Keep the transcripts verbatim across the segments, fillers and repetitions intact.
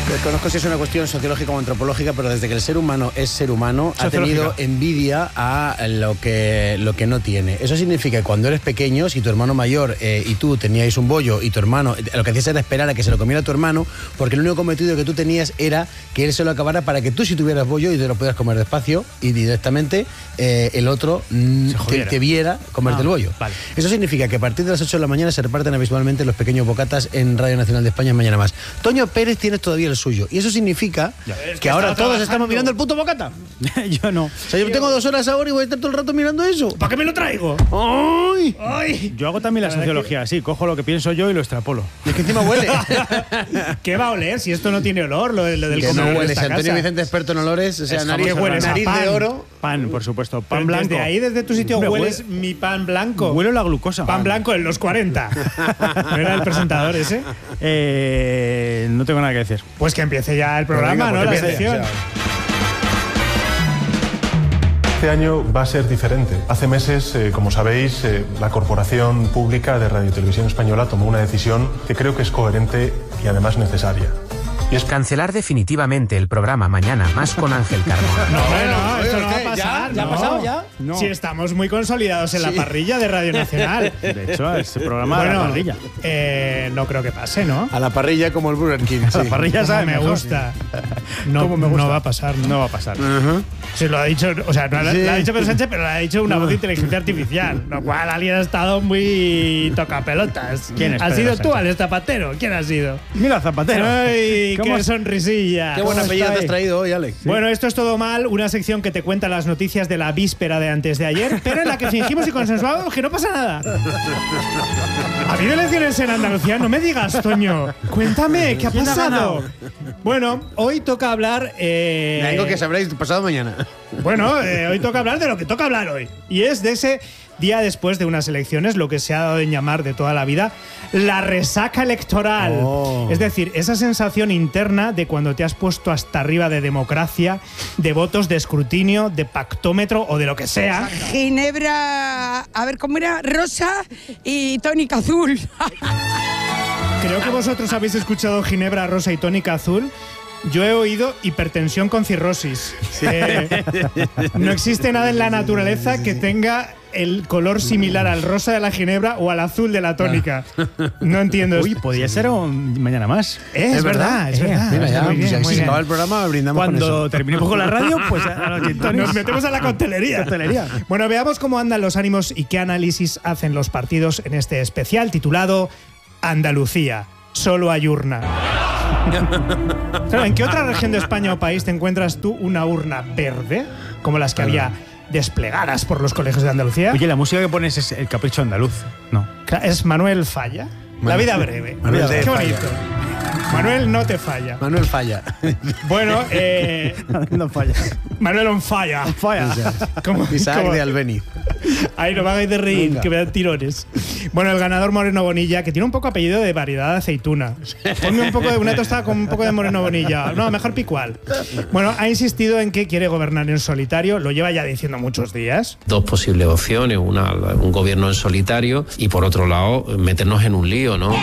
Conozco si es una cuestión sociológica o antropológica, pero desde que el ser humano es ser humano, ha tenido envidia a lo que, lo que no tiene. Eso significa que cuando eres pequeño, si tu hermano mayor eh, y tú teníais un bollo y tu hermano, lo que hacías era esperar a que se lo comiera tu hermano, porque el único cometido que tú tenías era que él se lo acabara para que tú, si tuvieras bollo y te lo pudieras comer despacio y directamente eh, el otro mm, te, te viera comerte ah, el bollo. Vale. Eso significa que a partir de las ocho de la mañana se reparten habitualmente los pequeños bocatas en Radio Nacional de España Mañana Más. Toño Pérez tiene todavía el suyo. Y eso significa que, que ahora todos trabajando. Estamos mirando el puto bocata. Yo no. O sea, yo tengo dos horas ahora y voy a estar todo el rato mirando eso. ¿Para qué me lo traigo? ¡Ay! ¡Ay! Yo hago también la sociología así. Cojo lo que pienso yo y lo extrapolo. Es que encima huele. ¿Qué va a oler si esto no tiene olor? Lo, lo del que no huele. De si Antonio casa. Vicente experto en olores, o sea, es nariz, huele nariz pan. de oro. Pan, por supuesto. Pan Pero blanco. Desde ahí, desde tu sitio, Hombre, hueles huele, mi pan blanco. Huelo la glucosa. Pan blanco en los cuarenta. ¿No era el presentador ese? Eh, no tengo nada que decir. Pues que empiece ya el programa, venga, ¿no? La empiece, sección. o sea. Este año va a ser diferente. Hace meses, eh, como sabéis, eh, la Corporación Pública de Radio y Televisión Española tomó una decisión que creo que es coherente y además necesaria. Y es cancelar definitivamente el programa Mañana Más con Ángel Carmona. No, no, Oye, esto no va a ¿qué? pasar. ¿Ya? ¿Ya no. ha pasado ya? No. Si estamos muy consolidados en Sí. la parrilla de Radio Nacional. De hecho, ese programa bueno, de la parrilla. Eh, no creo que pase, ¿no? A la parrilla como el Burger King. Sí. La parrilla Como sabe me mejor. gusta. No, Como me gusta. no va a pasar. ¿no? No va a pasar. Uh-huh. Se lo ha dicho, o sea, no Sí. lo ha dicho Pedro Sánchez, pero lo ha dicho una voz de inteligencia artificial. Lo cual alguien ha estado muy tocapelotas. ¿Quién es ¿Has Pedro sido tú, Sánchez? Alex Zapatero? ¿Quién ha sido? Mira, Zapatero. ¡Ay, ¿Cómo qué es? sonrisilla! Qué buen ¿Cómo apellido está te has ahí? traído hoy, Alex. Bueno, esto es Todo Mal, una sección que te cuenta las noticias de la víspera de antes de ayer, pero en la que fingimos y consensuamos que no pasa nada. ¿Ha habido elecciones en Andalucía? No me digas, Toño. Cuéntame, ¿qué ha ¿Quién ha pasado? ganado? Bueno, hoy toca hablar… Eh, Me vengo que sabréis pasado mañana. Bueno, eh, hoy toca hablar de lo que toca hablar hoy. Y es de ese día después de unas elecciones, lo que se ha dado en llamar de toda la vida la resaca electoral. Oh. Es decir, esa sensación interna de cuando te has puesto hasta arriba de democracia, de votos, de escrutinio, de pactómetro o de lo que sea. Ginebra, a ver cómo era, rosa y tónica azul. Creo que vosotros habéis escuchado Ginebra, rosa y tónica azul. Yo he oído hipertensión con cirrosis. Eh, no existe nada en la naturaleza que tenga el color similar al rosa de la ginebra o al azul de la tónica. No entiendo. Uy, podría ser un Mañana Más. Eh, es, ¿Es verdad, verdad? es verdad. Mira, ya, Muy bien, si muy se bien. acaba el programa, brindamos con Cuando eso. terminemos con la radio, pues a los gin tonics. Nos metemos a la coctelería. Coctelería. Bueno, veamos cómo andan los ánimos y qué análisis hacen los partidos en este especial titulado Andalucía. Solo hay urna. Claro, ¿en qué otra región de España o país te encuentras tú una urna verde? Como las que había desplegadas por los colegios de Andalucía. Oye, la música que pones es el capricho andaluz. No. Es Manuel Falla. La vida breve. Manuel Qué te bonito. falla. Manuel no te falla. Manuel Falla. Bueno, eh, No falla. Manuel on falla. Falla. ¿Cómo- Isaac cómo? de Albeni. Ay, no me hagáis de reír, Venga. que me dan tirones. Bueno, el ganador Moreno Bonilla, que tiene un poco apellido de variedad de aceituna. Ponme un poco de una tostada con un poco de Moreno Bonilla. No, mejor picual. Bueno, ha insistido en que quiere gobernar en solitario. Lo lleva ya diciendo muchos días. Dos posibles opciones, una, un gobierno en solitario y por otro lado meternos en un lío, ¿no?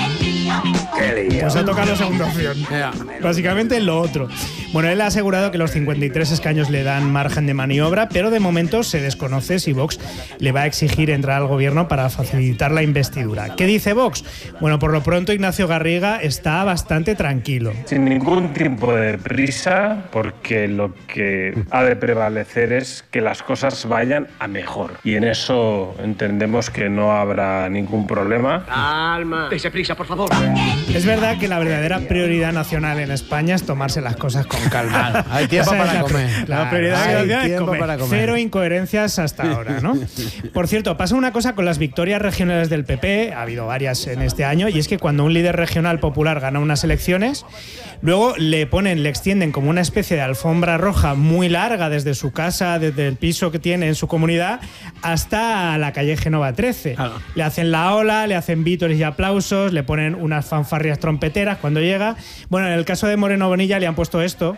Pues ha tocado la segunda opción. Ya. Básicamente lo otro. Bueno, él ha asegurado que los cincuenta y tres escaños le dan margen de maniobra, pero de momento se desconoce si Vox le va a exigir entrar al gobierno para facilitar la investidura. ¿Qué dice Vox? Bueno, por lo pronto Ignacio Garriga está bastante tranquilo. Sin ningún tipo de prisa, porque lo que ha de prevalecer es que las cosas vayan a mejor. Y en eso entendemos que no habrá ningún problema. Calma. Dese prisa, por favor. Es verdad que la verdadera prioridad nacional en España es tomarse las cosas con calma. Hay tiempo Esa es para la comer. pri- La Claro, prioridad hay nacional es tiempo comer. para comer. Cero incoherencias hasta ahora, ¿no? Por cierto, pasa una cosa con las victorias regionales del P P, ha habido varias en este año, y es que cuando un líder regional popular gana unas elecciones, luego le ponen, le extienden como una especie de alfombra roja muy larga desde su casa, desde el piso que tiene en su comunidad, hasta la calle Génova trece. Claro. Le hacen la ola, le hacen vítores y aplausos, le ponen unas fanfarrias trompeteras cuando llega. Bueno, en el caso de Moreno Bonilla le han puesto esto.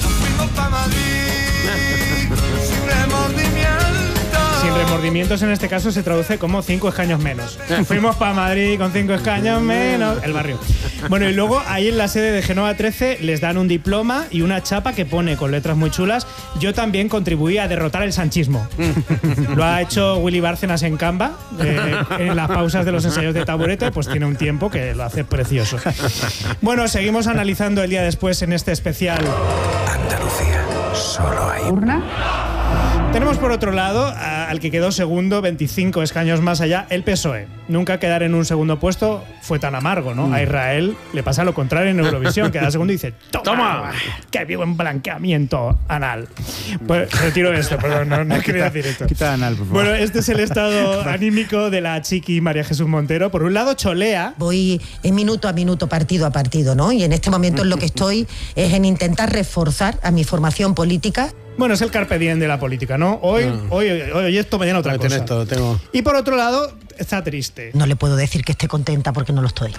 Sin remordimientos en este caso se traduce como cinco escaños menos. Fuimos para Madrid con cinco escaños menos. El barrio. Bueno, y luego ahí en la sede de Génova trece les dan un diploma y una chapa que pone con letras muy chulas: yo también contribuí a derrotar el sanchismo. Lo ha hecho Willy Bárcenas en Canva, eh, en las pausas de los ensayos de Taburete, pues tiene un tiempo que lo hace precioso. Bueno, seguimos analizando el día después en este especial. Andalucía, solo hay ¿Urna? Tenemos por otro lado a- al que quedó segundo, veinticinco escaños más allá, el P S O E. Nunca quedar en un segundo puesto fue tan amargo, ¿no? Mm. A Israel le pasa lo contrario en Eurovisión, queda segundo y dice ¡Toma! ¡Toma! ¡Qué vivo en blanqueamiento anal! Pues retiro esto, perdón, no, no quería decir esto. Quita anal, por favor. Bueno, este es el estado anímico de la chiqui María Jesús Montero. Por un lado, cholea. Voy en minuto a minuto, partido a partido, ¿no? Y en este momento en lo que estoy es en intentar reforzar a mi formación política. Bueno, es el carpe diem de la política, ¿no? Hoy, Mm. hoy, hoy, hoy esto, mañana otra Ahí cosa. tienes todo, tengo. Y por otro lado, está triste. No le puedo decir que esté contenta porque no lo estoy.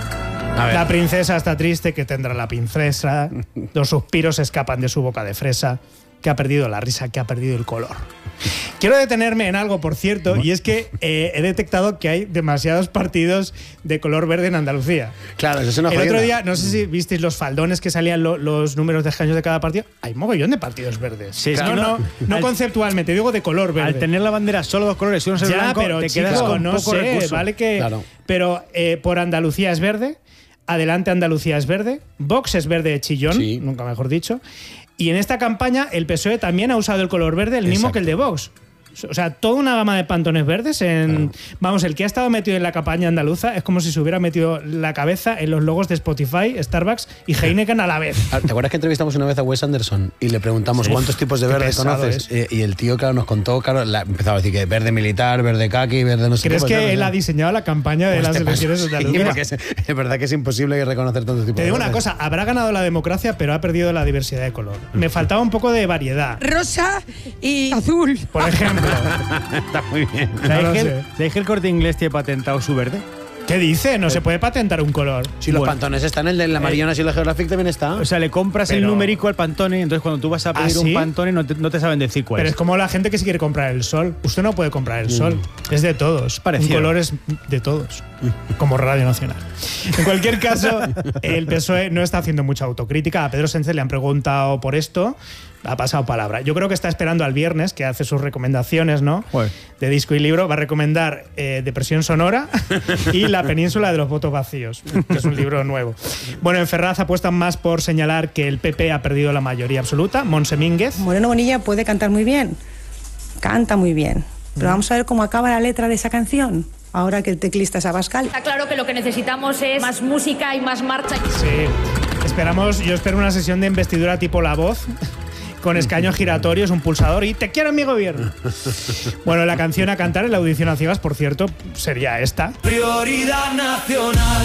A ver. La princesa está triste, que tendrá la princesa. Los suspiros escapan de su boca de fresa. Que ha perdido la risa, que ha perdido el color. Quiero detenerme en algo, por cierto, y es que eh, he detectado que hay demasiados partidos de color verde en Andalucía. Claro, eso es una El jodienda. otro día, no sé si visteis los faldones que salían lo- los números de escaños de cada partido. Hay mogollón de partidos verdes. Sí, es no, que no, no- no al- conceptualmente, digo de color verde. Al tener la bandera solo dos colores y uno ser Ya, blanco, pero te chico, quedas con no poco sé, recurso. vale que… Claro. Pero eh, por Andalucía es verde, Adelante Andalucía es verde, Vox es verde de chillón, Sí. nunca mejor dicho, y en esta campaña el P S O E también ha usado el color verde, el mismo Exacto. que el de Vox. O sea, toda una gama de pantones verdes en… Vamos, el que ha estado metido en la campaña andaluza es como si se hubiera metido la cabeza en los logos de Spotify, Starbucks y Heineken a la vez. Ah, ¿te acuerdas que entrevistamos una vez a Wes Anderson y le preguntamos Sí. cuántos tipos de Qué verde pesado conoces? Eh, y el tío, claro, nos contó, claro, la- empezaba a decir que verde militar, verde kaki, verde no sé qué. ¿Crees pues, que ya, él ya. ha diseñado la campaña de Pues las te elecciones paso. Sí, andaluzas? porque es, es verdad que es imposible reconocer tantos tipos Te de digo una verdes. cosa, habrá ganado la democracia, pero ha perdido la diversidad de color. Me faltaba un poco de variedad. Rosa y azul. Por ejemplo, Está muy bien. No ¿Sabéis lo que, sé. ¿Sabéis que el Corte Inglés tiene patentado su verde? ¿qué dice? No se puede patentar un color. Si los Bueno. pantones están, el de la Mariona y la Geographic también está. O sea, le compras el Pero- numérico al Pantone, entonces cuando tú vas a ¿Ah, pedir sí? un Pantone no te, no te saben decir cuál Pero es. es como la gente que se quiere comprar el sol. Usted no puede comprar el sol. Es de todos. parecido. Un color es de todos. Como Radio Nacional. En cualquier caso, el P S O E no está haciendo mucha autocrítica. A Pedro Sánchez le han preguntado por esto. Ha pasado palabra. Yo creo que está esperando al viernes, que hace sus recomendaciones, ¿no? Joder. De disco y libro. Va a recomendar eh, Depresión Sonora y La Península de los Votos Vacíos, que es un libro nuevo. Bueno, en Ferraz apuestan más por señalar que el P P ha perdido la mayoría absoluta. Monse Mínguez. Moreno Bonilla puede cantar muy bien, canta muy bien, pero vamos a ver cómo acaba la letra de esa canción, ahora que el teclista es Abascal. Está claro que lo que necesitamos es más música y más marcha. Sí. Esperamos, yo espero una sesión de investidura tipo La Voz, con escaños giratorios, un pulsador y te quiero en mi gobierno. Bueno, la canción a cantar en la audición a ciegas, por cierto, sería esta. Prioridad nacional.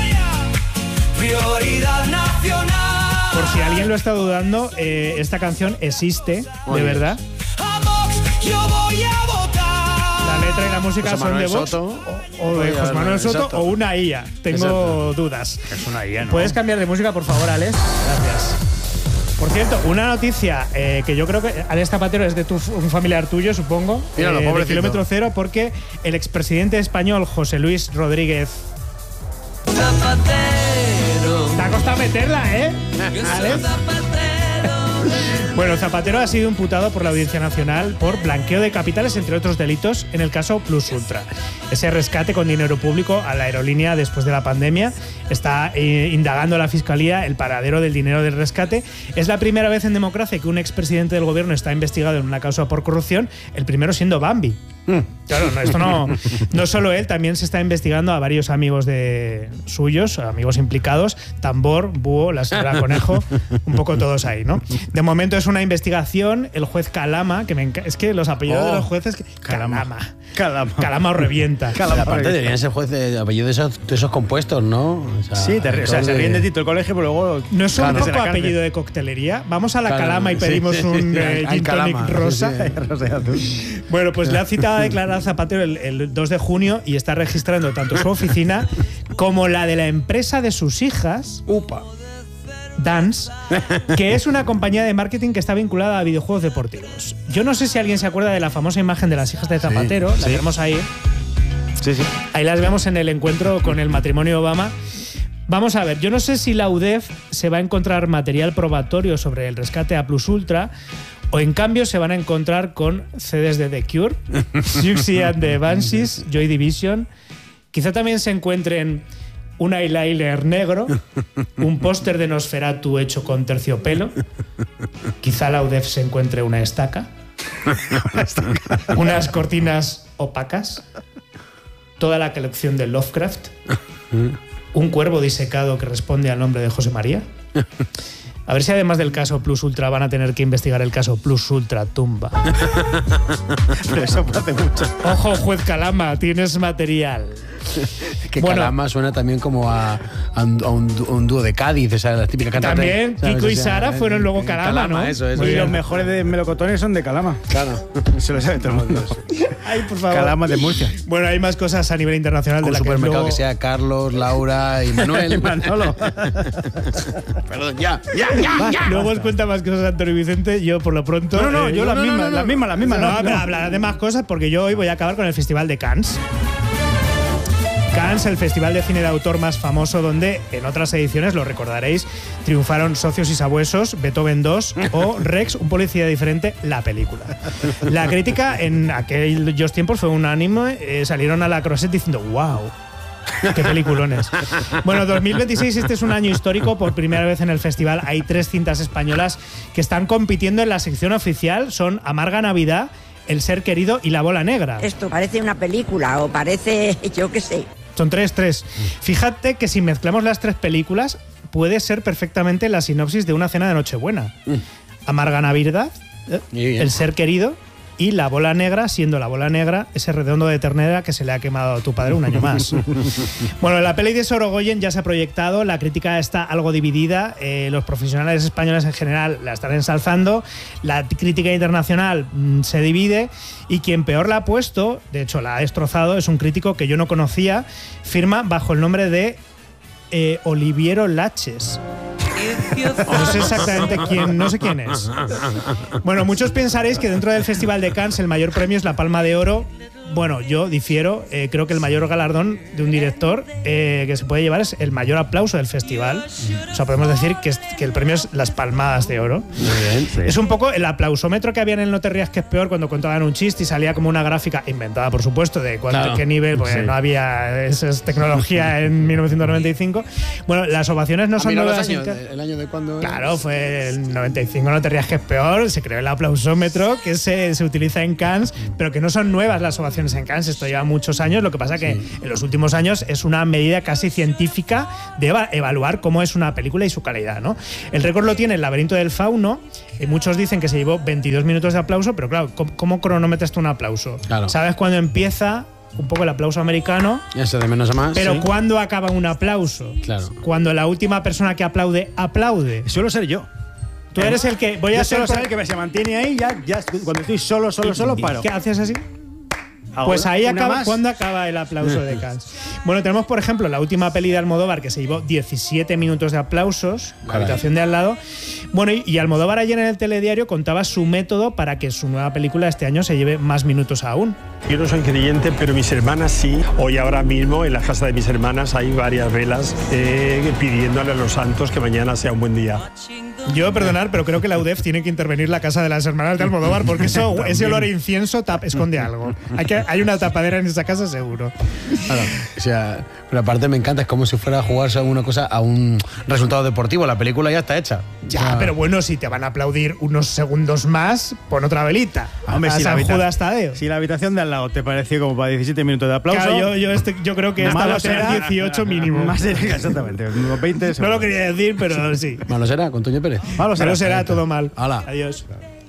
Prioridad nacional. Por si alguien lo está dudando, eh, esta canción existe, Muy de bien. verdad. A Vox yo voy a votar. La letra y la música José son de Manuel Vox Soto. o, o de Oye, José Manuel Soto exacto. o una I A. Tengo Exacto. dudas. Es una I A, ¿no? ¿Puedes cambiar de música, por favor, Alex? Gracias. Por cierto, una noticia eh, que yo creo que Alex Zapatero es de tu, un familiar tuyo, supongo. Míralo, eh, de pobrecito. kilómetro cero, porque el expresidente español José Luis Rodríguez. Zapatero. Te ha costado meterla, ¿eh? Yo soy Alex. Zapatero. Bueno, Zapatero ha sido imputado por la Audiencia Nacional por blanqueo de capitales, entre otros delitos, en el caso Plus Ultra. Ese rescate con dinero público a la aerolínea después de la pandemia. Está eh, indagando la Fiscalía el paradero del dinero del rescate. Es la primera vez en democracia que un expresidente del gobierno está investigado en una causa por corrupción, el primero siendo Bambi. Claro, no, esto no, no solo él, también se está investigando a varios amigos de suyos, amigos implicados, Tambor, Búho, la señora Conejo, un poco todos ahí, ¿no? De momento es una investigación, el juez Calama, que me enca- es que los apellidos Oh, de los jueces… que- Calama. Calama. Calama o revienta. Calama. Aparte deberían ser juez de apellido de esos, de esos compuestos, ¿no? O sea, Sí, te, o sea, se actor ríen de- de ti todo el colegio, pero luego… ¿No es un Claro. poco Desde la cárcel. apellido de coctelería? Vamos a la Calama, Calama y sí, pedimos sí, un sí. eh, Al gin tonic Calama, rosa. sí, sí. Bueno, pues le ha citado a declarar a Zapatero el, el dos de junio y está registrando tanto su oficina como la de la empresa de sus hijas, Upa. Dance, que es una compañía de marketing que está vinculada a videojuegos deportivos. Yo no sé si alguien se acuerda de la famosa imagen de las hijas de Zapatero, la sí. tenemos ahí. Sí, sí. Ahí las vemos en el encuentro con el matrimonio Obama. Vamos a ver, yo no sé si la U D E F se va a encontrar material probatorio sobre el rescate A Plus Ultra o en cambio se van a encontrar con C Ds de The Cure, Siouxsie and the Banshees, Joy Division. Quizá también se encuentren un eyeliner negro, un póster de Nosferatu hecho con terciopelo. Quizá la U D E F se encuentre una estaca, unas cortinas opacas, toda la colección de Lovecraft, un cuervo disecado que responde al nombre de José María. A ver si además del caso Plus Ultra van a tener que investigar el caso Plus Ultra Tumba. Pero eso hace mucho. Ojo, juez Calama, tienes material. Que Bueno. Calama suena también como a, a un, a un- un dúo de Cádiz, esa la típica cantante. También, ¿sabes? Kiko y O sea, Sara eh, fueron luego eh, Calama, ¿no? Eso, eso. Muy Y bien. los mejores de melocotones son de Calama. Claro. Se lo sabe todo el mundo. Ay, por favor. Calama de Murcia. Bueno, hay más cosas a nivel internacional de Un la que supermercado luego... que sea Carlos, Laura y Manuel. Manolo. Perdón, ya, ya, ya, ya. Luego os cuenta más cosas Antonio Vicente. Yo, por lo pronto. No, no, no, eh, yo las no, no, mismas, no, no. las mismas, las mismas. No, no, pero no. hablará de más cosas porque yo hoy voy a acabar con el Festival de Cannes. Cannes, el festival de cine de autor más famoso, donde en otras ediciones, lo recordaréis, triunfaron Socios y Sabuesos, Beethoven dos o Rex, un policía diferente, la película. La crítica en aquellos tiempos fue unánime, eh, salieron a la Crosset diciendo ¡wow! ¡Qué peliculones! Bueno, dos mil veintiséis, este es un año histórico. Por primera vez en el festival hay tres cintas españolas que están compitiendo en la sección oficial. Son Amarga Navidad, El Ser Querido y La Bola Negra. Esto parece una película o parece, yo qué sé. Son tres, tres. Fíjate que si mezclamos las tres películas, puede ser perfectamente la sinopsis de una cena de Nochebuena. Amarga Navidad, eh, El Ser Querido y La Bola Negra, siendo La Bola Negra ese redondo de ternera que se le ha quemado a tu padre un año más. Bueno, la peli de Sorogoyen ya se ha proyectado, la crítica está algo dividida, eh, los profesionales españoles en general la están ensalzando, la crítica internacional mm, se divide y quien peor la ha puesto, de hecho la ha destrozado, es un crítico que yo no conocía, firma bajo el nombre de eh, Oliviero Laches. No sé exactamente quién, no sé quién es. Bueno, muchos pensaréis que dentro del Festival de Cannes el mayor premio es la Palma de Oro. Bueno, yo difiero. Eh, creo que el mayor galardón de un director eh, que se puede llevar es el mayor aplauso del festival. O sea, podemos decir que, es- que el premio es las palmadas de oro. Muy bien. Es un poco el aplausómetro que había en el No te rías que es peor cuando contaban un chiste y salía como una gráfica inventada, por supuesto, de cuánto, Claro. qué nivel, porque Sí. no había esa tecnología en mil novecientos noventa y cinco. Bueno, las ovaciones no Ah, son mira los nuevas. años, inter- el año de cuando. Claro, fue el noventa y cinco, no te rías que es peor, se creó el aplausómetro que se, se utiliza en Cannes, pero que no son nuevas las ovaciones en Cannes, esto lleva muchos años, lo que pasa que en los últimos años es una medida casi científica de eva- evaluar cómo es una película y su calidad, ¿no? El récord lo tiene El laberinto del fauno, y muchos dicen que se llevó veintidós minutos de aplauso, pero claro, ¿cómo, cómo cronometras tú un aplauso? Claro. ¿Sabes cuándo empieza un poco el aplauso americano? Eso de menos a más. Pero sí. ¿cuándo acaba un aplauso? Claro. Cuando la última persona que aplaude, aplaude. Suelo ser yo. Tú eres el que. Voy a Yo ser suelo por- ser el que me se mantiene ahí, ya, ya cuando estoy solo, solo, solo, paro. ¿Qué haces así? Ahora, Pues ahí una acaba. más. ¿Cuándo acaba el aplauso de Cannes? Bueno, tenemos, por ejemplo, la última peli de Almodóvar que se llevó diecisiete minutos de aplausos, La Caray. habitación de al lado. Bueno, y, y Almodóvar ayer en el telediario contaba su método para que su nueva película este año se lleve más minutos aún. Yo no soy creyente, pero mis hermanas sí. Hoy ahora mismo en la casa de mis hermanas hay varias velas eh, pidiéndole a los santos que mañana sea un buen día. Yo, perdonar, pero creo que la U D E F tiene que intervenir la casa de las hermanas de Almodóvar porque eso, ese olor a incienso tap, esconde algo. Hay, que, hay una tapadera en esa casa seguro. Claro, o sea, pero aparte me encanta, es como si fuera a jugarse a una cosa, a un resultado deportivo. La película ya está hecha. Ya, Ah. pero bueno, si te van a aplaudir unos segundos más, pon otra velita. Hombre, a si la, San habita- Judas Tadeo. si la habitación de al lado te pareció como para diecisiete minutos de aplauso. Claro, yo, yo, este- yo creo que esta malo va a tener será- dieciocho mínimo. Más de- exactamente, unos veinte No lo segundos. quería decir, pero sí. Malo será, con Toño Pérez. Malo será. Pero será todo mal. Hala. Adiós.